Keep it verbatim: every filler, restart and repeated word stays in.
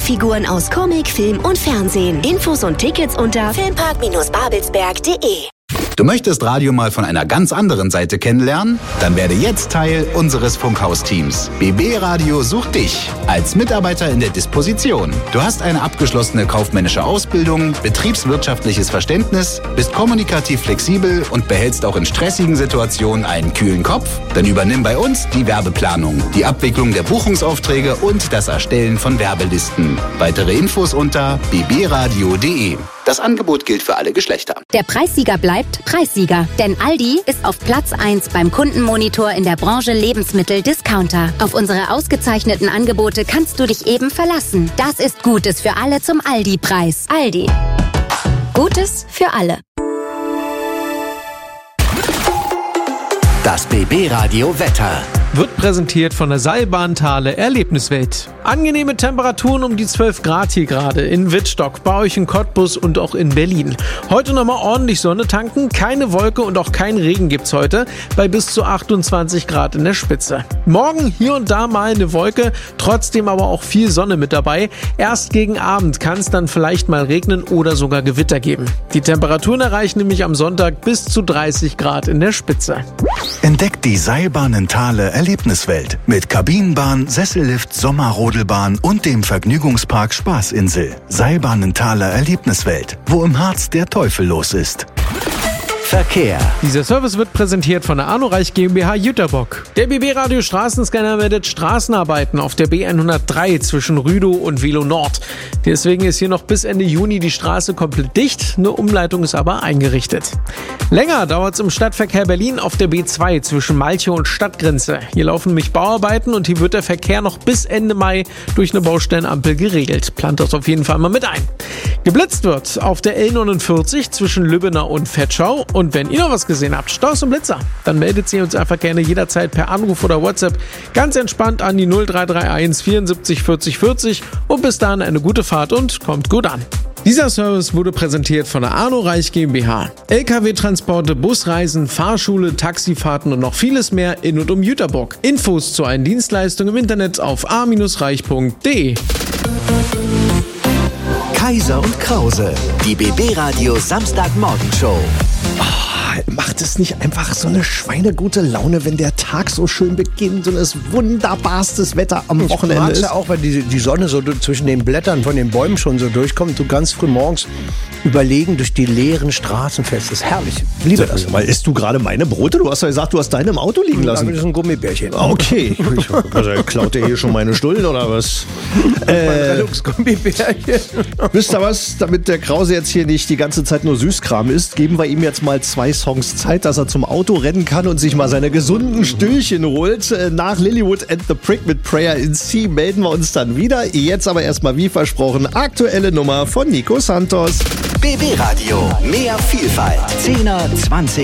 Actionfiguren aus Comic, Film und Fernsehen. Infos und Tickets unter filmpark babelsberg punkt de. Du möchtest Radio mal von einer ganz anderen Seite kennenlernen? Dann werde jetzt Teil unseres Funkhaus-Teams. B B Radio sucht dich als Mitarbeiter in der Disposition. Du hast eine abgeschlossene kaufmännische Ausbildung, betriebswirtschaftliches Verständnis, bist kommunikativ flexibel und behältst auch in stressigen Situationen einen kühlen Kopf? Dann übernimm bei uns die Werbeplanung, die Abwicklung der Buchungsaufträge und das Erstellen von Werbelisten. Weitere Infos unter b b radio punkt de. Das Angebot gilt für alle Geschlechter. Der Preissieger bleibt Preissieger, denn Aldi ist auf Platz eins beim Kundenmonitor in der Branche Lebensmittel-Discounter. Auf unsere ausgezeichneten Angebote kannst du dich eben verlassen. Das ist Gutes für alle zum Aldi-Preis. Aldi. Gutes für alle. Das B B Radio Wetter wird präsentiert von der Seilbahn-Thale Erlebniswelt. Angenehme Temperaturen um die zwölf Grad hier gerade in Wittstock, bei euch in Cottbus und auch in Berlin. Heute nochmal ordentlich Sonne tanken, keine Wolke und auch kein Regen gibt's heute, bei bis zu achtundzwanzig Grad in der Spitze. Morgen hier und da mal eine Wolke, trotzdem aber auch viel Sonne mit dabei. Erst gegen Abend kann es dann vielleicht mal regnen oder sogar Gewitter geben. Die Temperaturen erreichen nämlich am Sonntag bis zu dreißig Grad in der Spitze. Entdeckt die Seilbahn-Thale Erlebniswelt mit Kabinenbahn, Sessellift, Sommerrodelbahn und dem Vergnügungspark Spaßinsel. Seilbahn-Thale Erlebniswelt, wo im Harz der Teufel los ist. Verkehr. Dieser Service wird präsentiert von der Arno-Reich GmbH Jüterbock. Der B B-Radio Straßenscanner meldet Straßenarbeiten auf der B hundertdrei zwischen Rüdow und Velo Nord. Deswegen ist hier noch bis Ende Juni die Straße komplett dicht, eine Umleitung ist aber eingerichtet. Länger dauert es im Stadtverkehr Berlin auf der B zwei zwischen Malchow und Stadtgrenze. Hier laufen nämlich Bauarbeiten und hier wird der Verkehr noch bis Ende Mai durch eine Baustellenampel geregelt. Plant das auf jeden Fall mal mit ein. Geblitzt wird auf der L neunundvierzig zwischen Lübbenau und Vetschau. Und wenn ihr noch was gesehen habt, Staus und Blitzer, dann meldet sie uns einfach gerne jederzeit per Anruf oder WhatsApp ganz entspannt an die null drei drei eins vierundsiebzig vierzig vierzig und bis dahin eine gute Fahrt und kommt gut an. Dieser Service wurde präsentiert von der Arno-Reich GmbH. L K W-Transporte, Busreisen, Fahrschule, Taxifahrten und noch vieles mehr in und um Jüterbock. Infos zu allen Dienstleistungen im Internet auf a reich punkt de. Kaiser und Krause, die B B-Radio Samstagmorgenshow. Macht es nicht einfach so eine schweinegute Laune, wenn der Tag so schön beginnt und es wunderbarstes Wetter am ich Wochenende ist? Ja auch, weil die, die Sonne so zwischen den Blättern von den Bäumen schon so durchkommt. Du ganz früh morgens überlegen durch die leeren Straßen fährst. Das ist herrlich. Ich liebe das. Mal, isst du gerade meine Brote? Du hast ja gesagt, du hast deine im Auto liegen lassen. Das ist ein Gummibärchen. Okay. Also, klaut ihr hier schon meine Stullen oder was? äh, Gummibärchen. Wisst ihr was? Damit der Krause jetzt hier nicht die ganze Zeit nur Süßkram isst, geben wir ihm jetzt mal zwei Songs Zeit, dass er zum Auto rennen kann und sich mal seine gesunden Stühlchen holt. Nach Lilywood and the Prick mit Prayer in C melden wir uns dann wieder. Jetzt aber erstmal wie versprochen, aktuelle Nummer von Nico Santos. B B-Radio, mehr Vielfalt. zehner, zwanziger